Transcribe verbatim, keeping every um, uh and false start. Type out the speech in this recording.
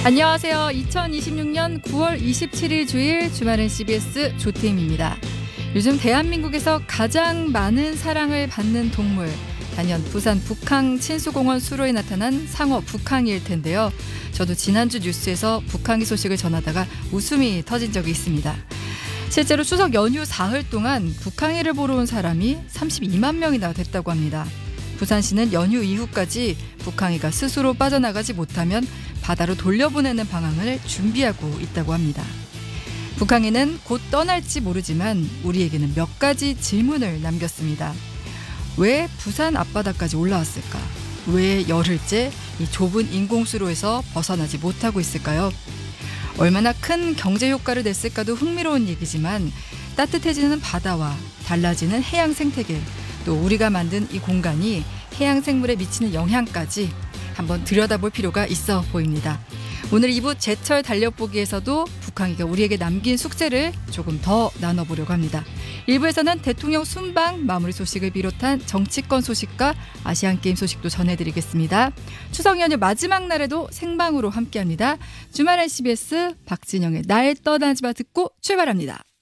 안녕하세요. 이천이십육 년 구월 이십칠일 주일 주말엔 씨비에스 조태임입니다. 요즘 대한민국에서 가장 많은 사랑을 받는 동물, 단연 부산 북항 친수공원 수로에 나타난 상어 북항이일 텐데요. 저도 지난주 뉴스에서 북항이 소식을 전하다가 웃음이 터진 적이 있습니다. 실제로 추석 연휴 사흘 동안 북항이를 보러 온 사람이 삼십이만 명이나 됐다고 합니다. 부산시는 연휴 이후까지 북항이가 스스로 빠져나가지 못하면 바다로 돌려보내는 방안을 준비하고 있다고 합니다. 북항이는 곧 떠날지 모르지만 우리에게는 몇 가지 질문을 남겼습니다. 왜 부산 앞바다까지 올라왔을까? 왜 열흘째 이 좁은 인공수로에서 벗어나지 못하고 있을까요? 얼마나 큰 경제 효과를 냈을까도 흥미로운 얘기지만 따뜻해지는 바다와 달라지는 해양 생태계, 또 우리가 만든 이 공간이 해양 생물에 미치는 영향까지 한번 들여다볼 필요가 있어 보입니다. 오늘 이 부 제철 달력보기에서도 북항이가 우리에게 남긴 숙제를 조금 더 나눠보려고 합니다. 일 부에서는 대통령 순방 마무리 소식을 비롯한 정치권 소식과 아시안게임 소식도 전해드리겠습니다. 추석 연휴 마지막 날에도 생방으로 함께합니다. 주말엔 씨비에스 박진영의 날 떠나지 마 듣고 출발합니다.